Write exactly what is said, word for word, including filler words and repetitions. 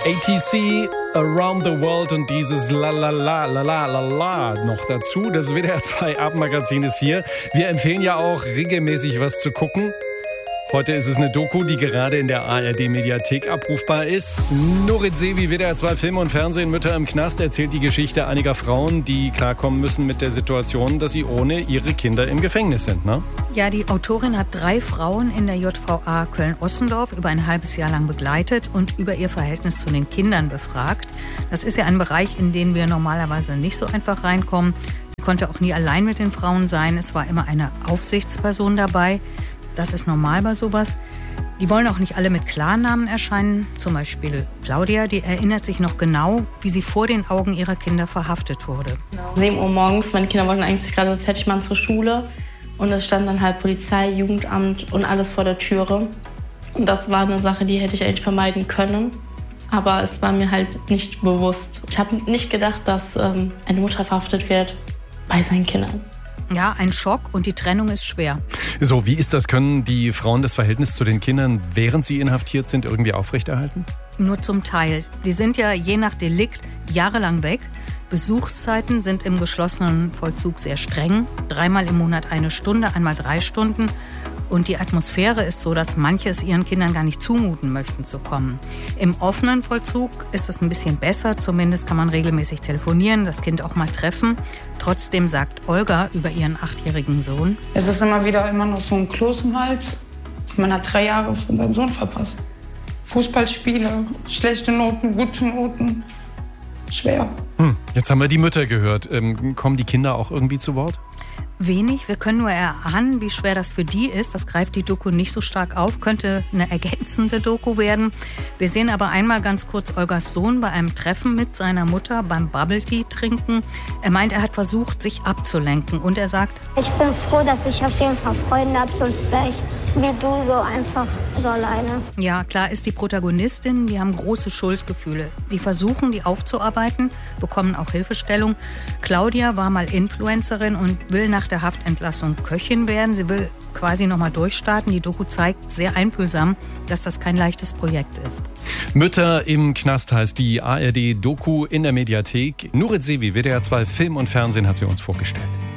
A T C, Around the World und dieses La La La La La La La noch dazu. Das W D R zwei Abendmagazin ist hier. Wir empfehlen ja auch regelmäßig was zu gucken. Heute ist es eine Doku, die gerade in der A R D-Mediathek abrufbar ist. Nurit Sevi, W D R zwei Film und Fernsehen, Mütter im Knast, erzählt die Geschichte einiger Frauen, die klarkommen müssen mit der Situation, dass sie ohne ihre Kinder im Gefängnis sind, ne? Ja, die Autorin hat drei Frauen in der J V A Köln-Ossendorf über ein halbes Jahr lang begleitet und über ihr Verhältnis zu den Kindern befragt. Das ist ja ein Bereich, in den wir normalerweise nicht so einfach reinkommen. Sie konnte auch nie allein mit den Frauen sein. Es war immer eine Aufsichtsperson dabei. Das ist normal bei sowas. Die wollen auch nicht alle mit Klarnamen erscheinen. Zum Beispiel Claudia, die erinnert sich noch genau, wie sie vor den Augen ihrer Kinder verhaftet wurde. sieben Uhr morgens, meine Kinder wollten eigentlich sich gerade fertig machen zur Schule. Und es stand dann halt Polizei, Jugendamt und alles vor der Türe. Und das war eine Sache, die hätte ich eigentlich vermeiden können. Aber es war mir halt nicht bewusst. Ich habe nicht gedacht, dass ähm, eine Mutter verhaftet wird bei seinen Kindern. Ja, ein Schock und die Trennung ist schwer. So, wie ist das? Können die Frauen das Verhältnis zu den Kindern, während sie inhaftiert sind, irgendwie aufrechterhalten? Nur zum Teil. Die sind ja je nach Delikt jahrelang weg. Besuchszeiten sind im geschlossenen Vollzug sehr streng. Dreimal im Monat eine Stunde, einmal drei Stunden. Und die Atmosphäre ist so, dass manche es ihren Kindern gar nicht zumuten möchten zu kommen. Im offenen Vollzug ist es ein bisschen besser. Zumindest kann man regelmäßig telefonieren, das Kind auch mal treffen. Trotzdem sagt Olga über ihren achtjährigen Sohn: Es ist immer wieder immer noch so ein Kloß im Hals. Man hat drei Jahre von seinem Sohn verpasst. Fußballspiele, schlechte Noten, gute Noten. Schwer. Hm, jetzt haben wir die Mütter gehört. Ähm, kommen die Kinder auch irgendwie zu Wort? Wenig. Wir können nur erahnen, wie schwer das für die ist. Das greift die Doku nicht so stark auf. Könnte eine ergänzende Doku werden. Wir sehen aber einmal ganz kurz Olgas Sohn bei einem Treffen mit seiner Mutter beim Bubble Tea trinken. Er meint, er hat versucht, sich abzulenken. Und er sagt: Ich bin froh, dass ich auf jeden Fall Freunde habe, sonst wäre ich wie du so einfach so alleine. Ja, klar ist die Protagonistin, die haben große Schuldgefühle. Die versuchen, die aufzuarbeiten, bekommen auch Hilfestellung. Claudia war mal Influencerin und will nach der Haftentlassung Köchin werden. Sie will quasi nochmal durchstarten. Die Doku zeigt sehr einfühlsam, dass das kein leichtes Projekt ist. Mütter im Knast heißt die A R D-Doku in der Mediathek. Nurit Sevi, W D R zwei Film und Fernsehen, hat sie uns vorgestellt.